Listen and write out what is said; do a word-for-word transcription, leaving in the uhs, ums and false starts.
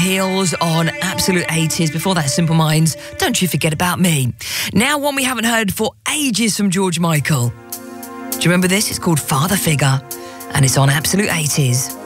Heels on Absolute eighties. Before that, Simple Minds, Don't You Forget About Me. Now one we haven't heard for ages from George Michael. Do you remember this? It's called Father Figure, and it's on Absolute eighties.